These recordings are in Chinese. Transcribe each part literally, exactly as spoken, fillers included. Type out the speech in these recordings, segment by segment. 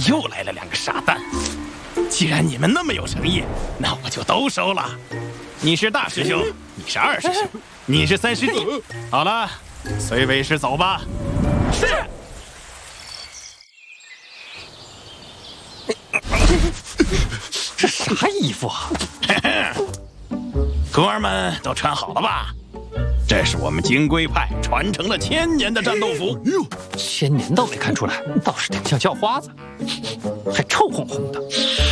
又来了两个傻蛋。既然你们那么有诚意，那我就都收了。你是大师兄，你是二师兄，你是三师弟。好了，随为师走吧。是。 这啥衣服啊？ 哥儿们都穿好了吧？这是我们金龟派传承了千年的战斗服。 哟，千年倒没看出来，倒是挺像叫花子，还臭烘烘的。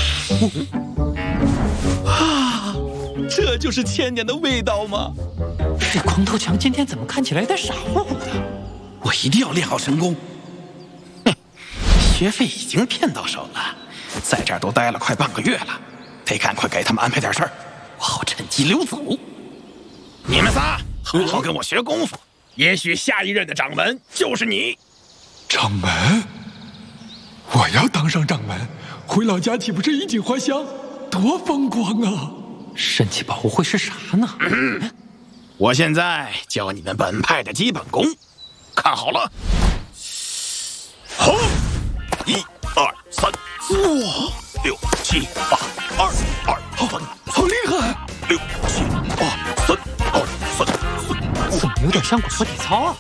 啊，这就是千年的味道吗？ 这光头强今天怎么看起来有点傻乎乎的？ 我一定要练好神功。 哼，学费已经骗到手了，在这儿都待了快半个月了，得赶快给他们安排点事儿，我好趁机溜走。你们仨好好跟我学功夫，也许下一任的掌门就是你。 掌门，我要当上掌门，回老家岂不是衣锦还乡？多风光啊！ 神奇宝物会是啥呢？ 嗯，我现在教你们本派的基本功，看好了。好，一二三四五六七八，二二三， 好厉害！ 六七八三二三四， 怎么有点像广播体操啊？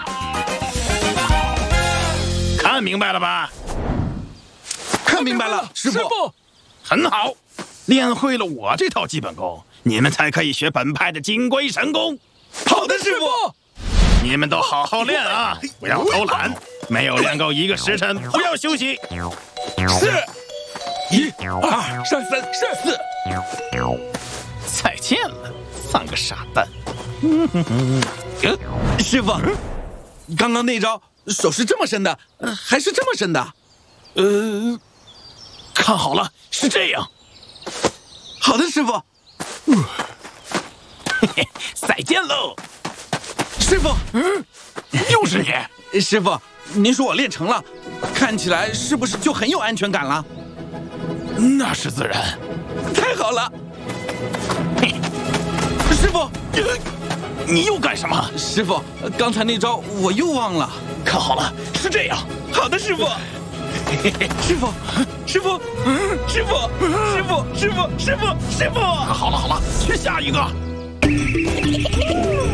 看明白了吧？ 看明白了，师傅。 很好，练会了我这套基本功，你们才可以学本派的金龟神功。 好的，师傅。 你们都好好练啊，不要偷懒。没有练够一个时辰，不要休息。 是。一、二、三、四、四。 再见了，三个傻蛋。 呃，师傅，刚刚那招手是这么伸的，呃、还是这么伸的？ 呃，看好了，是这样。 好的，师傅。 嘿嘿，再见喽， 师傅。 嗯，又是你， 师傅，您说我练成了，看起来是不是就很有安全感了？ 那是自然。 太好了。师傅， 你又干什么？ 师傅，刚才那招我又忘了。 看好了，是这样。 好的，师傅。师傅，师傅，师傅，师傅，师傅，师傅，师傅。 好了好了，去下一个。